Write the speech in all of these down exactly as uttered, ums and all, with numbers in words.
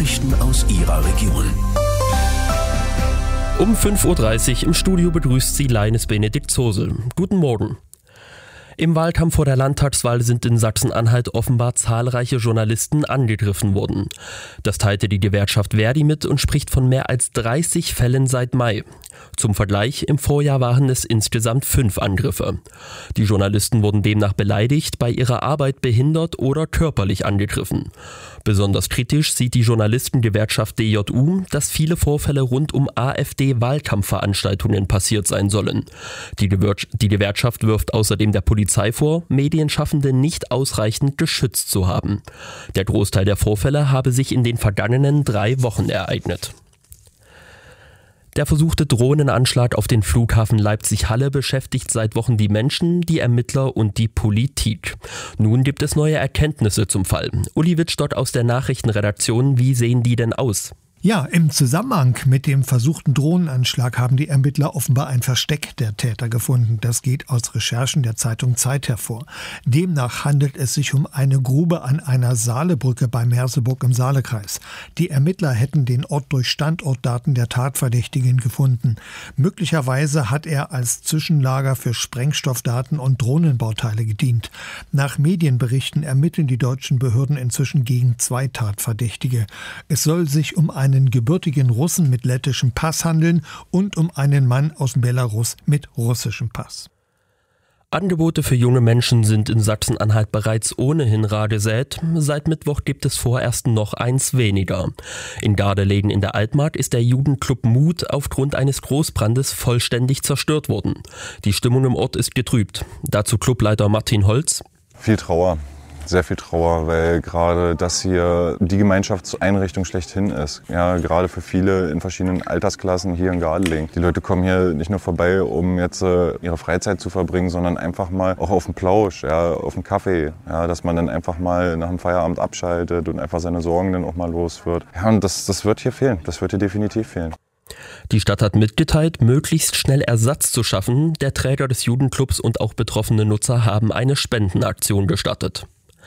Nachrichten aus Ihrer Region. Um fünf Uhr dreißig im Studio begrüßt Sie Leines Benedikt Zosel. Guten Morgen. Im Wahlkampf vor der Landtagswahl sind in Sachsen-Anhalt offenbar zahlreiche Journalisten angegriffen worden. Das teilte die Gewerkschaft Verdi mit und spricht von mehr als dreißig Fällen seit Mai. Zum Vergleich, im Vorjahr waren es insgesamt fünf Angriffe. Die Journalisten wurden demnach beleidigt, bei ihrer Arbeit behindert oder körperlich angegriffen. Besonders kritisch sieht die Journalistengewerkschaft D J U, dass viele Vorfälle rund um AfD-Wahlkampfveranstaltungen passiert sein sollen. Die, Gewir- die Gewerkschaft wirft außerdem der Polizei vor, Medienschaffende nicht ausreichend geschützt zu haben. Der Großteil der Vorfälle habe sich in den vergangenen drei Wochen ereignet. Der versuchte Drohnenanschlag auf den Flughafen Leipzig-Halle beschäftigt seit Wochen die Menschen, die Ermittler und die Politik. Nun gibt es neue Erkenntnisse zum Fall. Uli Wittstock aus der Nachrichtenredaktion, wie sehen die denn aus? Ja, im Zusammenhang mit dem versuchten Drohnenanschlag haben die Ermittler offenbar ein Versteck der Täter gefunden. Das geht aus Recherchen der Zeitung Zeit hervor. Demnach handelt es sich um eine Grube an einer Saalebrücke bei Merseburg im Saalekreis. Die Ermittler hätten den Ort durch Standortdaten der Tatverdächtigen gefunden. Möglicherweise hat er als Zwischenlager für Sprengstoffdaten und Drohnenbauteile gedient. Nach Medienberichten ermitteln die deutschen Behörden inzwischen gegen zwei Tatverdächtige. Es soll sich um eine einen gebürtigen Russen mit lettischem Pass handeln und um einen Mann aus Belarus mit russischem Pass. Angebote für junge Menschen sind in Sachsen-Anhalt bereits ohnehin rar gesät. Seit Mittwoch gibt es vorerst noch eins weniger. In Gardelegen in der Altmark ist der Jugendclub Mut aufgrund eines Großbrandes vollständig zerstört worden. Die Stimmung im Ort ist getrübt. Dazu Clubleiter Martin Holz. Viel Trauer. Sehr viel Trauer, weil gerade das hier die Gemeinschaftseinrichtung schlechthin ist. Ja, gerade für viele in verschiedenen Altersklassen hier in Gardelegen. Die Leute kommen hier nicht nur vorbei, um jetzt äh, ihre Freizeit zu verbringen, sondern einfach mal auch auf den Plausch, ja, auf den Kaffee. Ja, dass man dann einfach mal nach dem Feierabend abschaltet und einfach seine Sorgen dann auch mal los wird. Ja, und das, das wird hier fehlen. Das wird hier definitiv fehlen. Die Stadt hat mitgeteilt, möglichst schnell Ersatz zu schaffen. Der Träger des Jugendclubs und auch betroffene Nutzer haben eine Spendenaktion gestartet.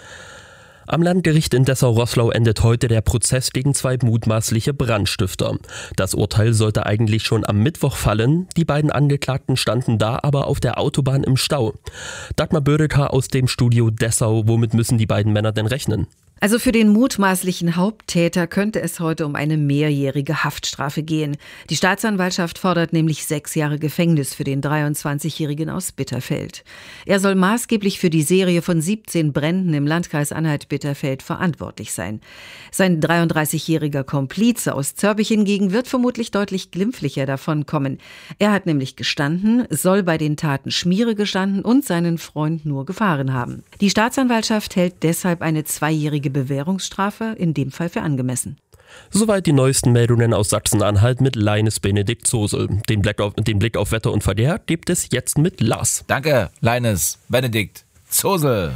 Am Landgericht in Dessau-Roßlau endet heute der Prozess gegen zwei mutmaßliche Brandstifter. Das Urteil sollte eigentlich schon am Mittwoch fallen. Die beiden Angeklagten standen da aber auf der Autobahn im Stau. Dagmar Bödecker aus dem Studio Dessau. Womit müssen die beiden Männer denn rechnen? Also für den mutmaßlichen Haupttäter könnte es heute um eine mehrjährige Haftstrafe gehen. Die Staatsanwaltschaft fordert nämlich sechs Jahre Gefängnis für den dreiundzwanzigjährigen aus Bitterfeld. Er soll maßgeblich für die Serie von siebzehn Bränden im Landkreis Anhalt-Bitterfeld verantwortlich sein. Sein dreiunddreißigjähriger Komplize aus Zörbich hingegen wird vermutlich deutlich glimpflicher davonkommen. Er hat nämlich gestanden, soll bei den Taten Schmiere gestanden und seinen Freund nur gefahren haben. Die Staatsanwaltschaft hält deshalb eine zweijährige Bewährungsstrafe in dem Fall für angemessen. Soweit die neuesten Meldungen aus Sachsen-Anhalt mit Leines Benedikt Zosel. Den Blick auf, den Blick auf Wetter und Verkehr gibt es jetzt mit Lars. Danke, Leines Benedikt Zosel.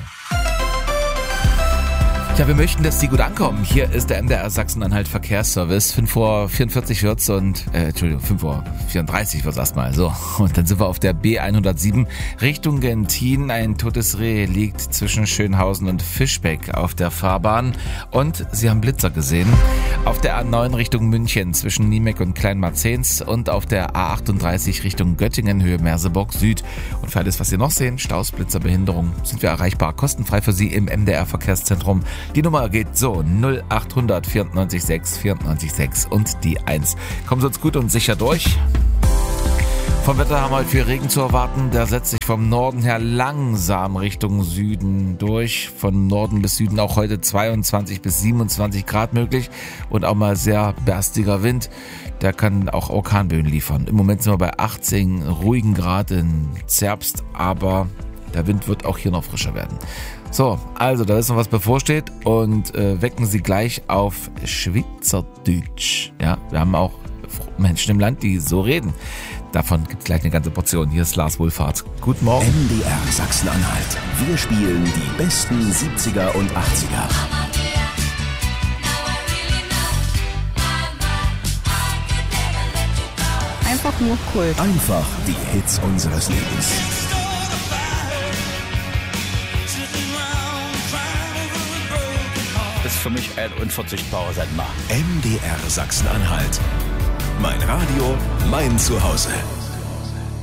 Ja, wir möchten, dass Sie gut ankommen. Hier ist der M D R Sachsen-Anhalt Verkehrsservice. fünf Uhr vierundvierzig wird's und, äh, Entschuldigung, fünf Uhr vierunddreißig wird's erstmal. So. Und dann sind wir auf der B hundertsieben Richtung Gentin. Ein totes Reh liegt zwischen Schönhausen und Fischbeck auf der Fahrbahn. Und Sie haben Blitzer gesehen. Auf der A neun Richtung München zwischen Niemeck und Kleinmarzens und auf der A achtunddreißig Richtung Göttingen Höhe Merseburg Süd. Und für alles, was Sie noch sehen, Staus, Blitzer, Behinderung, sind wir erreichbar. Kostenfrei für Sie im M D R Verkehrszentrum. Die Nummer geht so, null achthundert vierundneunzig sechs vierundneunzig sechs und die eins. Kommen Sie uns gut und sicher durch. Vom Wetter haben wir heute viel Regen zu erwarten. Der setzt sich vom Norden her langsam Richtung Süden durch. Von Norden bis Süden auch heute zweiundzwanzig bis siebenundzwanzig Grad möglich und auch mal sehr berstiger Wind. Der kann auch Orkanböen liefern. Im Moment sind wir bei achtzehn ruhigen Grad in Zerbst, aber der Wind wird auch hier noch frischer werden. So, also da ist noch was bevorsteht und äh, wecken Sie gleich auf Schweizerdeutsch. Ja, wir haben auch Menschen im Land, die so reden. Davon gibt es gleich eine ganze Portion. Hier ist Lars Wohlfahrt. Guten Morgen. M D R Sachsen-Anhalt. Wir spielen die besten siebziger und achtziger. Einfach nur Kult. Einfach die Hits unseres Lebens. Bis für mich ein unverzichtbarer Sender. M D R Sachsen-Anhalt. Mein Radio, mein Zuhause.